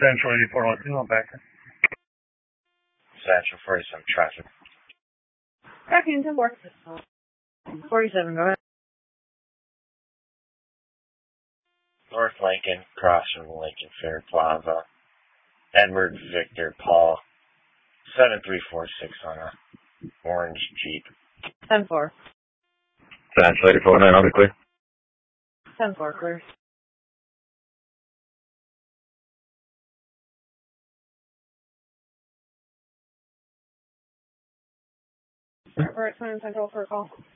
Central 84 on back. Central 47 traffic. Back in 10-4. 47, go ahead. North Lincoln, across from Lincoln Fair Plaza. Edward Victor Paul. 7346 on a orange Jeep. 10-4. Central 84, I'll be clear. 10-4, clear. We're at 20 Central for a call.